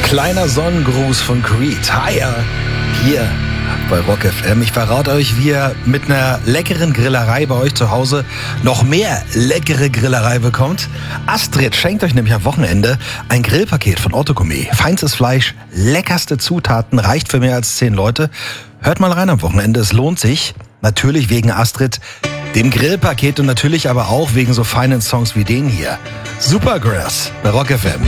Kleiner Sonnengruß von Creed. Higher. Hier bei Rock FM. Ich verrate euch, wie ihr mit einer leckeren Grillerei bei euch zu Hause noch mehr leckere Grillerei bekommt. Astrid schenkt euch nämlich am Wochenende ein Grillpaket von Otto Gourmet. Feinstes Fleisch, leckerste Zutaten, reicht für mehr als 10 Leute. Hört mal rein am Wochenende, es lohnt sich. Natürlich wegen Astrid, dem Grillpaket und natürlich aber auch wegen so feinen Songs wie den hier. Supergrass bei Rock FM.